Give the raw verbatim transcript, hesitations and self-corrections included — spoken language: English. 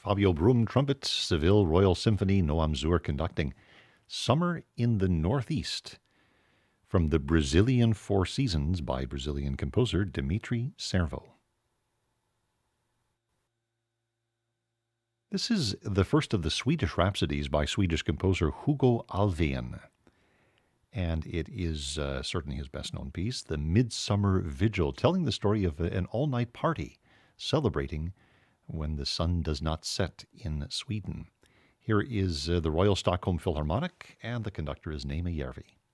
Fabio Brum trumpet, Seville Royal Symphony, Noam Zur conducting. Summer in the Northeast, from the Brazilian Four Seasons by Brazilian composer Dmitri Servo. This is the first of the Swedish Rhapsodies by Swedish composer Hugo Alfvén, and it is uh, certainly his best-known piece, The Midsummer Vigil, telling the story of an all-night party celebrating when the sun does not set in Sweden. Here is uh, the Royal Stockholm Philharmonic, and the conductor is Nema Järvi.